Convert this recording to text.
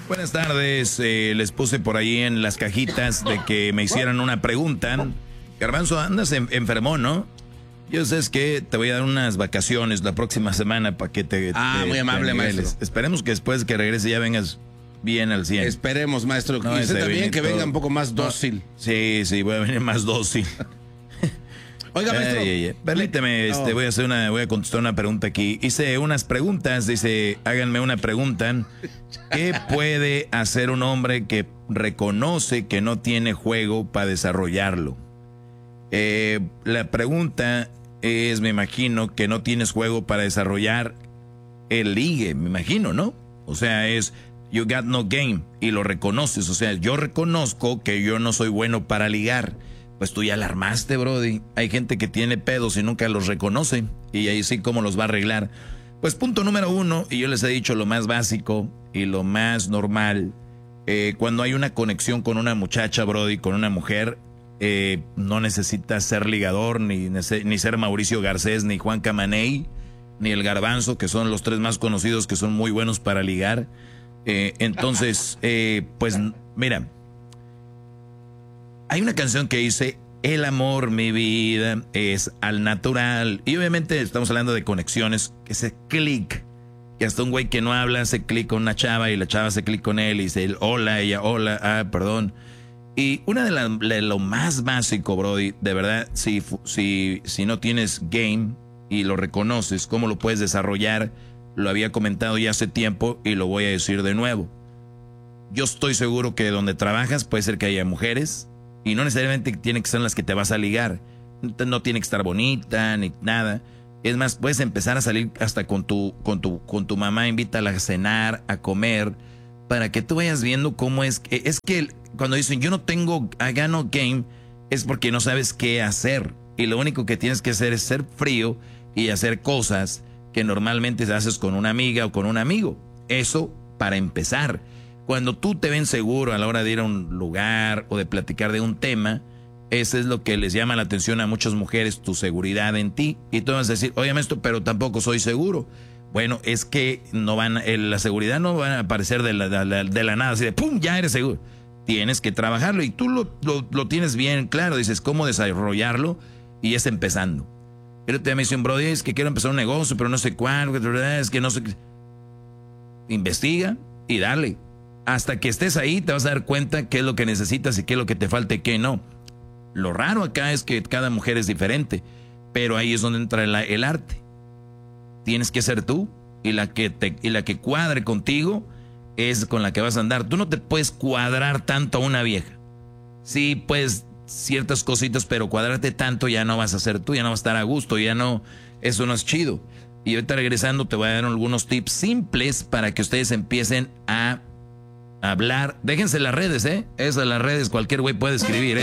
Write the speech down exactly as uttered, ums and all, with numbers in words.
Buenas tardes, eh, les puse por ahí en las cajitas de que me hicieran una pregunta. Garbanzo, andas en, enfermo, ¿no? Yo sé es que te voy a dar unas vacaciones la próxima semana para que te... Ah, te, muy amable, maestro. Esperemos que después que regrese ya vengas bien al cien. Esperemos, maestro. No, y usted también que venga un poco más dócil. Sí, sí, voy a venir más dócil. Oiga, maestro. Ay, ay, ay. Permíteme, no. este, voy a hacer una, voy a contestar una pregunta aquí. Hice unas preguntas, dice, háganme una pregunta. ¿Qué puede hacer un hombre que reconoce que no tiene juego para desarrollarlo? Eh, la pregunta es, me imagino, que no tienes juego para desarrollar el ligue, me imagino, ¿no? O sea, es, you got no game, y lo reconoces. O sea, yo reconozco que yo no soy bueno para ligar. Pues tú ya la armaste, brody. Hay gente que tiene pedos y nunca los reconoce. Y ahí sí, ¿cómo los va a arreglar? Pues punto número uno, y yo les he dicho lo más básico y lo más normal. Eh, cuando hay una conexión con una muchacha, brody, con una mujer, eh, no necesitas ser ligador, ni, ni ser Mauricio Garcés, ni Juan Camaney, ni el Garbanzo, que son los tres más conocidos que son muy buenos para ligar. Eh, entonces, eh, pues mira... Hay una canción que dice, el amor, mi vida, es al natural. Y obviamente estamos hablando de conexiones, ese clic, que hasta un güey que no habla hace clic con una chava y la chava hace clic con él y dice, hola, ella, hola, ah, perdón. Y una de, la, de lo más básico, brody, de verdad, si, si, si no tienes game y lo reconoces, ¿cómo lo puedes desarrollar? Lo había comentado ya hace tiempo y lo voy a decir de nuevo. Yo estoy seguro que donde trabajas puede ser que haya mujeres. Y no necesariamente tiene que ser las que te vas a ligar. No tiene que estar bonita ni nada. Es más, puedes empezar a salir hasta con tu, con tu, con tu mamá, invítala a cenar, a comer, para que tú vayas viendo cómo es. Es que cuando dicen yo no tengo, I got no game, es porque no sabes qué hacer. Y lo único que tienes que hacer es ser frío y hacer cosas que normalmente haces con una amiga o con un amigo. Eso para empezar. Cuando tú te ven seguro a la hora de ir a un lugar o de platicar de un tema, eso es lo que les llama la atención a muchas mujeres, tu seguridad en ti. Y tú vas a decir, oye, esto, pero tampoco soy seguro. Bueno, es que no van, la seguridad no va a aparecer de la, de la, de la nada, así de pum, ya eres seguro. Tienes que trabajarlo y tú lo, lo, lo tienes bien claro, dices cómo desarrollarlo y es empezando. Pero te me dicen, bro, es que quiero empezar un negocio, pero no sé cuál, es que no sé. Investiga y dale. Hasta que estés ahí te vas a dar cuenta qué es lo que necesitas y qué es lo que te falta y qué no. Lo raro acá es que cada mujer es diferente, pero ahí es donde entra el, el arte. Tienes que ser tú y la que te, y la que cuadre contigo es con la que vas a andar. Tú no te puedes cuadrar tanto a una vieja. Sí, pues ciertas cositas, pero cuadrarte tanto ya no vas a ser tú, ya no vas a estar a gusto, ya no, eso no es chido. Y ahorita regresando te voy a dar algunos tips simples para que ustedes empiecen a hablar. Déjense las redes, ¿eh? Esas las redes, cualquier güey puede escribir, ¿eh?